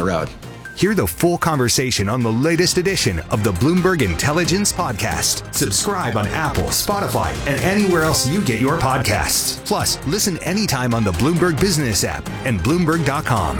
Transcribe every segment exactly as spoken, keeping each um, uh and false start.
the road. Hear the full conversation on the latest edition of the Bloomberg Intelligence Podcast. Subscribe on Apple, Spotify, and anywhere else you get your podcasts. Plus, listen anytime on the Bloomberg Business app and Bloomberg dot com.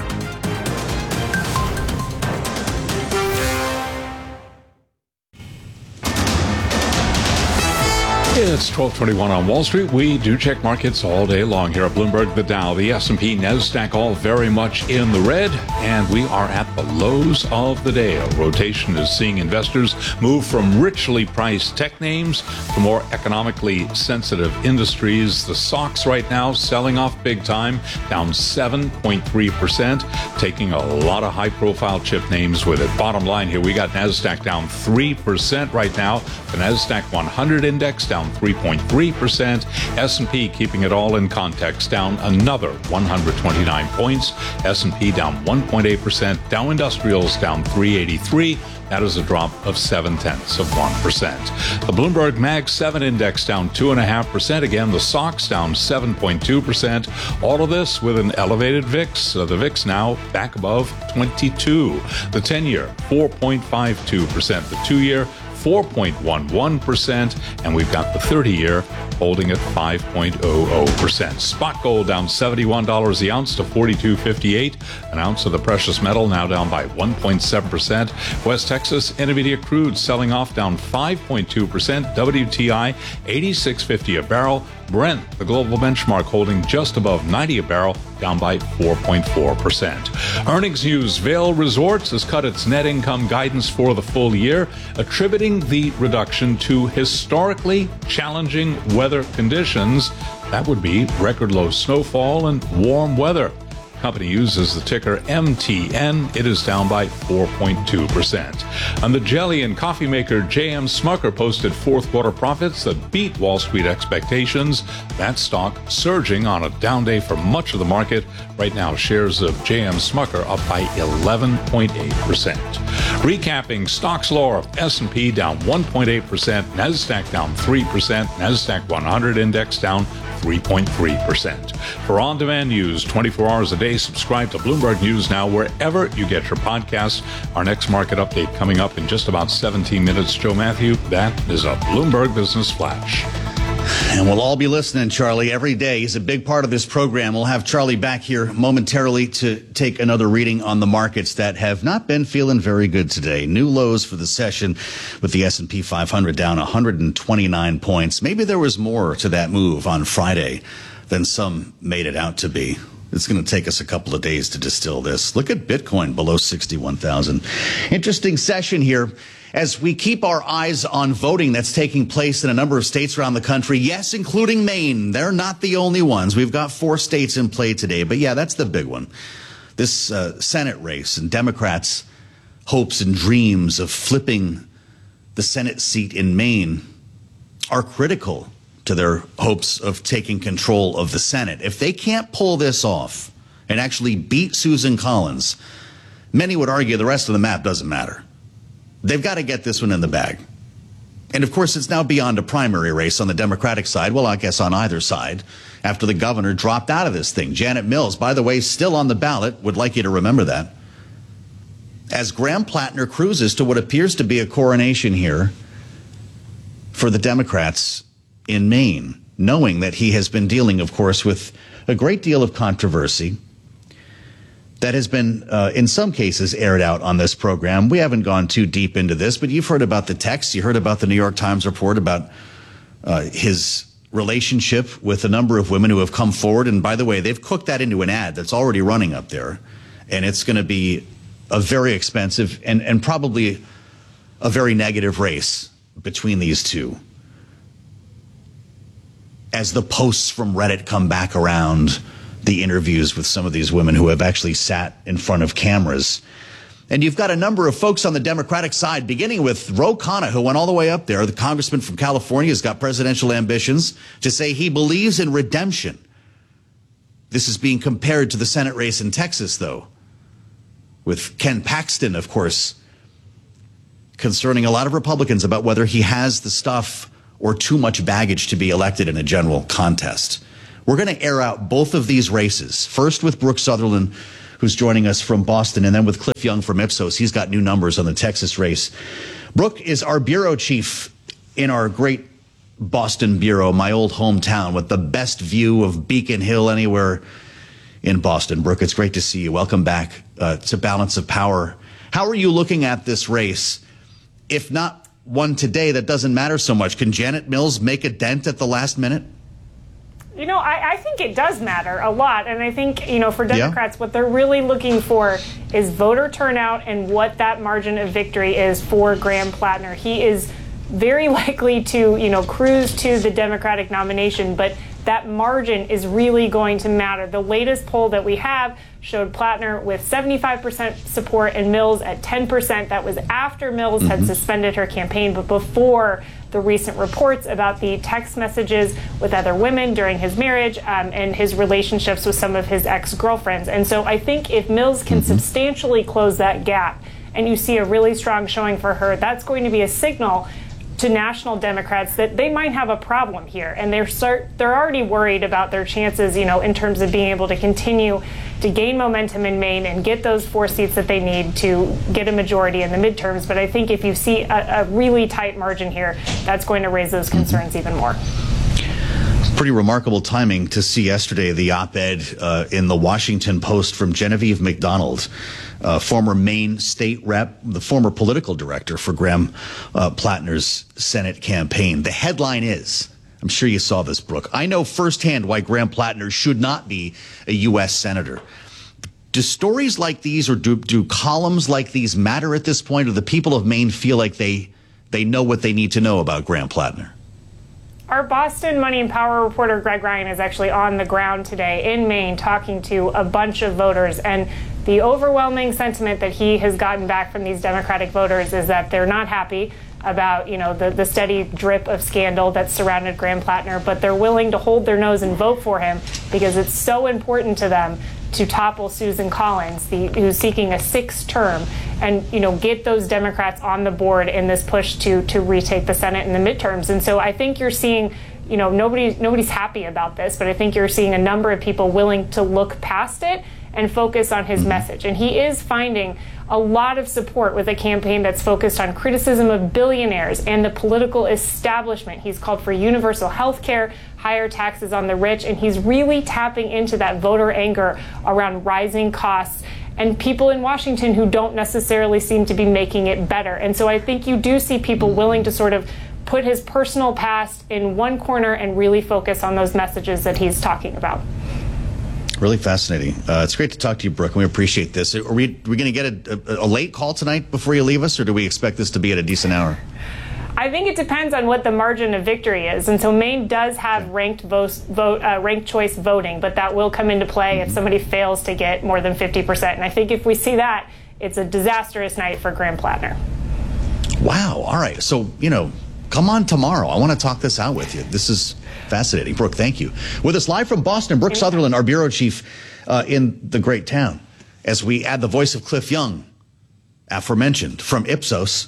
It's twelve twenty-one on Wall Street. We do check markets all day long here at Bloomberg. The Dow, the S and P, NASDAQ, all very much in the red, and we are at the lows of the day. A rotation is seeing investors move from richly priced tech names to more economically sensitive industries. The S O X right now selling off big time, down seven point three percent, taking a lot of high-profile chip names with it. Bottom line here, we got NASDAQ down three percent right now. The NASDAQ one hundred index down three point three percent. S and P, keeping it all in context, down another one hundred twenty-nine points. S and P down one point eight percent. Dow Industrials down three eighty-three. That is a drop of seven tenths of one percent. The Bloomberg Mag seven index down two point five percent. Again, the S O X down seven point two percent. All of this with an elevated V I X. Uh, the V I X now back above twenty-two. The ten-year, four point five two percent. The two-year, four point one one percent, and we've got the thirty-year holding at five point zero zero percent. Spot gold down seventy-one dollars the ounce to forty-two fifty-eight. An ounce of the precious metal now down by one point seven percent. West Texas Intermediate crude selling off down five point two percent. W T I eighty-six fifty a barrel. Brent, the global benchmark, holding just above ninety a barrel, down by four point four percent. Earnings news. Vail Resorts has cut its net income guidance for the full year, attributing the reduction to historically challenging weather conditions. That would be record low snowfall and warm weather. Company uses the ticker M T N. It is down by four point two percent. And the jelly and coffee maker J M Smucker posted fourth quarter profits that beat Wall Street expectations. That stock surging on a down day for much of the market. Right now, shares of J M Smucker up by eleven point eight percent. Recapping, stocks lower. S and P down one point eight percent. NASDAQ down three percent. NASDAQ one hundred index down three point three percent. For on-demand news twenty-four hours a day, subscribe to Bloomberg News Now wherever you get your podcasts. Our next market update coming up in just about seventeen minutes. Joe Matthew, that is a Bloomberg Business Flash. And we'll all be listening, Charlie, every day. He's a big part of this program. We'll have Charlie back here momentarily to take another reading on the markets that have not been feeling very good today. New lows for the session with the S and P five hundred down one hundred twenty-nine points. Maybe there was more to that move on Friday than some made it out to be. It's going to take us a couple of days to distill this. Look at Bitcoin below sixty-one thousand. Interesting session here as we keep our eyes on voting that's taking place in a number of states around the country. Yes, including Maine. They're not the only ones. We've got four states in play today. But yeah, that's the big one. This uh, Senate race and Democrats' hopes and dreams of flipping the Senate seat in Maine are critical to their hopes of taking control of the Senate. If they can't pull this off and actually beat Susan Collins, many would argue the rest of the map doesn't matter. They've got to get this one in the bag. And of course, it's now beyond a primary race on the Democratic side. Well, I guess on either side, after the governor dropped out of this thing. Janet Mills, by the way, still on the ballot. Would like you to remember that. As Graham Plattner cruises to what appears to be a coronation here for the Democrats in Maine, knowing that he has been dealing, of course, with a great deal of controversy that has been, uh, in some cases, aired out on this program. We haven't gone too deep into this, but you've heard about the text. You heard about the New York Times report about uh, his relationship with a number of women who have come forward. And by the way, they've cooked that into an ad that's already running up there. And it's going to be a very expensive and, and probably a very negative race between these two. As the posts from Reddit come back around, the interviews with some of these women who have actually sat in front of cameras. And you've got a number of folks on the Democratic side, beginning with Ro Khanna, who went all the way up there. The congressman from California has got presidential ambitions to say he believes in redemption. This is being compared to the Senate race in Texas, though, with Ken Paxton, of course, concerning a lot of Republicans about whether he has the stuff or too much baggage to be elected in a general contest. We're going to air out both of these races. First with Brooke Sutherland, who's joining us from Boston, and then with Cliff Young from Ipsos. He's got new numbers on the Texas race. Brooke is our bureau chief in our great Boston bureau, my old hometown, with the best view of Beacon Hill anywhere in Boston. Brooke, it's great to see you. Welcome back uh, to Balance of Power. How are you looking at this race? If not one today, that doesn't matter so much. Can Janet Mills make a dent at the last minute? You know, I, I think it does matter a lot. And I think, you know, for Democrats, yeah. what they're really looking for is voter turnout and what that margin of victory is for Graham Plattner. He is very likely to, you know, cruise to the Democratic nomination, but that margin is really going to matter. The latest poll that we have showed Plattner with seventy-five percent support and Mills at ten percent. That was after Mills mm-hmm. had suspended her campaign, but before the recent reports about the text messages with other women during his marriage um, and his relationships with some of his ex-girlfriends. And so I think if Mills can mm-hmm. substantially close that gap and you see a really strong showing for her, that's going to be a signal to national Democrats that they might have a problem here, and they're start, they're already worried about their chances, you know, in terms of being able to continue to gain momentum in Maine and get those four seats that they need to get a majority in the midterms. But I think if you see a, a really tight margin here, that's going to raise those concerns mm-hmm. even more. Pretty remarkable timing to see yesterday the op-ed uh, in the Washington Post from Genevieve McDonald, uh, former Maine state rep, the former political director for Graham uh, Plattner's Senate campaign. The headline is, I'm sure you saw this, Brooke, I know firsthand why Graham Plattner should not be a U S senator. Do stories like these or do, do columns like these matter at this point, or the people of Maine feel like they, they know what they need to know about Graham Plattner? Our Boston Money and Power reporter, Greg Ryan, is actually on the ground today in Maine talking to a bunch of voters. And the overwhelming sentiment that he has gotten back from these Democratic voters is that they're not happy about, you know, the, the steady drip of scandal that surrounded Graham Plattner, but they're willing to hold their nose and vote for him because it's so important to them to topple Susan Collins, the, who's seeking a sixth term, and, you know, get those Democrats on the board in this push to to retake the Senate in the midterms. And so I think you're seeing, you know, nobody nobody's happy about this, but I think you're seeing a number of people willing to look past it and focus on his message. And he is finding a lot of support with a campaign that's focused on criticism of billionaires and the political establishment. He's called for universal health care, higher taxes on the rich, and he's really tapping into that voter anger around rising costs and people in Washington who don't necessarily seem to be making it better. And so I think you do see people willing to sort of put his personal past in one corner and really focus on those messages that he's talking about. Really fascinating. Uh, it's great to talk to you, Brooke, and we appreciate this. Are we, are we going to get a, a, a late call tonight before you leave us, or do we expect this to be at a decent hour? I think it depends on what the margin of victory is. And so Maine does have ranked vote, vote uh, ranked choice voting, but that will come into play mm-hmm. if somebody fails to get more than fifty percent. And I think if we see that, it's a disastrous night for Graham Plattner. Wow. All right. So, you know, come on tomorrow. I want to talk this out with you. This is fascinating. Brooke, thank you. With us live from Boston, Brooke Sutherland, our bureau chief uh, in the great town, as we add the voice of Cliff Young, aforementioned, from Ipsos,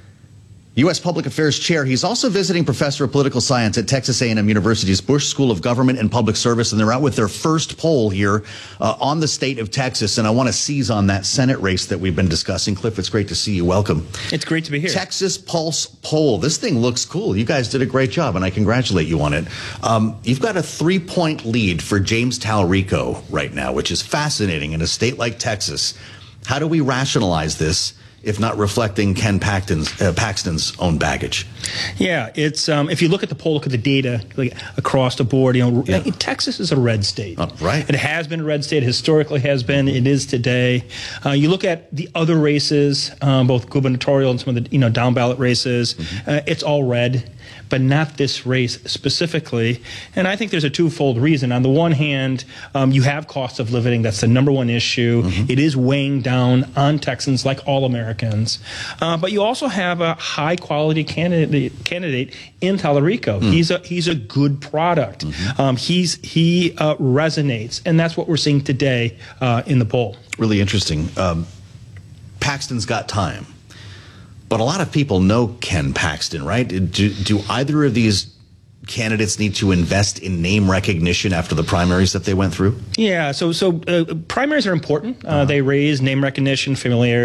U S Public Affairs Chair. He's also visiting professor of political science at Texas A and M University's Bush School of Government and Public Service, and they're out with their first poll here uh, on the state of Texas, and I want to seize on that Senate race that we've been discussing. Cliff, it's great to see you. Welcome. It's great to be here. Texas Pulse poll. This thing looks cool. You guys did a great job, and I congratulate you on it. Um, you've got a three-point lead for James Talrico right now, which is fascinating in a state like Texas. How do we rationalize this, if not reflecting Ken Paxton's, uh, Paxton's own baggage? Yeah, it's um, if you look at the poll, look at the data like, across the board, you know, yeah. Texas is a red state. Oh, right. It has been a red state, historically has been, it is today. Uh, you look at the other races, um, both gubernatorial and some of the, you know, down ballot races, mm-hmm. uh, it's all red, but not this race specifically. And I think there's a twofold reason. On the one hand, um, you have cost of living. That's the number one issue. Mm-hmm. It is weighing down on Texans like all Americans. Uh, but you also have a high-quality candidate candidate in Talrico. Mm. He's a he's a good product. Mm-hmm. Um, he's he uh, resonates, and that's what we're seeing today uh, in the poll. Really interesting. Um, Paxton's got time. But a lot of people know Ken Paxton, right? Do, do either of these candidates need to invest in name recognition after the primaries that they went through? Yeah, so so uh, primaries are important. Uh, they raise name recognition, familiarity.